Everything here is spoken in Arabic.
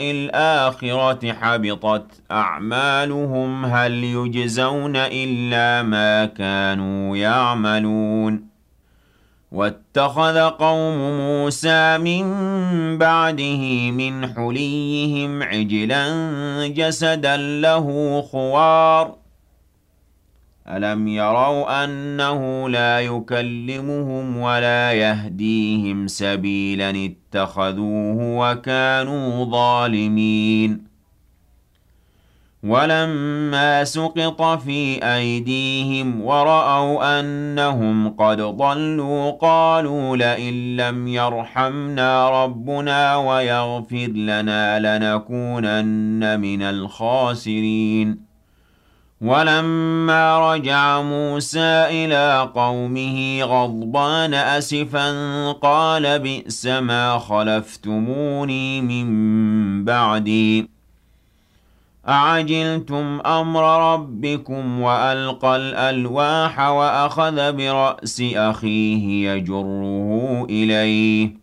الْآخِرَةِ حَبِطَتْ أَعْمَالُهُمْ هَلْ يُجْزَوْنَ إِلَّا مَا كَانُوا يَعْمَلُونَ وَاتَّخَذَ قَوْمُ مُوسَىٰ مِن بَعْدِهِ مِنْ حُلِيِّهِمْ عِجْلًا جَسَدًا لَّهُ خُوَارٌ أَلَمْ يَرَوْا أَنَّهُ لَا يُكَلِّمُهُمْ وَلَا يَهْدِيهِمْ سَبِيلًا اتَّخَذُوهُ وَكَانُوا ظَالِمِينَ وَلَمَّا سُقِطَ فِي أَيْدِيهِمْ وَرَأَوْا أَنَّهُمْ قَدْ ضَلُّوا قَالُوا لَئِن لَّمْ يَرْحَمْنَا رَبُّنَا وَيَغْفِرْ لَنَا لَنَكُونَنَّ مِنَ الْخَاسِرِينَ وَلَمَّا رَجَعَ مُوسَىٰ إِلَىٰ قَوْمِهِ غَضْبَانَ أَسِفًا قَالَ بِئْسَمَا خَلَفْتُمُونِي مِن بَعْدِي أَعَجِلْتُمْ أَمْرَ رَبِّكُمْ وَأَلْقَى الْأَلْوَاحَ وَأَخَذَ بِرَأْسِ أَخِيهِ يَجُرُّهُ إِلَيْهِ